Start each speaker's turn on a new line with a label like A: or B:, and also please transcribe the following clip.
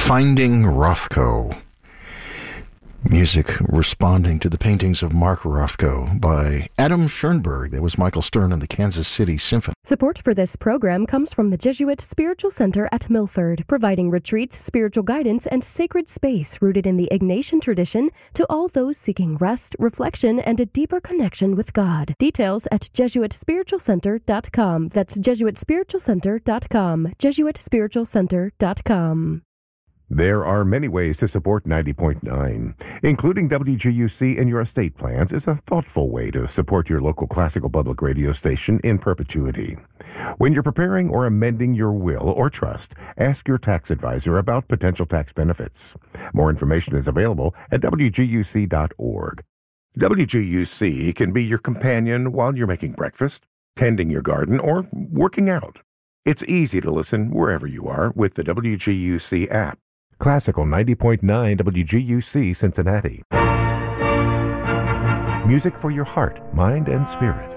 A: Finding Rothko. Music responding to the paintings of Mark Rothko by Adam Schoenberg. That was Michael Stern and the Kansas City Symphony.
B: Support for this program comes from the Jesuit Spiritual Center at Milford, providing retreats, spiritual guidance, and sacred space rooted in the Ignatian tradition to all those seeking rest, reflection, and a deeper connection with God. Details at JesuitSpiritualCenter.com. That's JesuitSpiritualCenter.com. JesuitSpiritualCenter.com.
C: There are many ways to support 90.9. Including WGUC in your estate plans is a thoughtful way to support your local classical public radio station in perpetuity. When you're preparing or amending your will or trust, ask your tax advisor about potential tax benefits. More information is available at WGUC.org. WGUC can be your companion while you're making breakfast, tending your garden, or working out. It's easy to listen wherever you are with the WGUC app. Classical 90.9 WGUC Cincinnati. Music for your heart, mind, and spirit.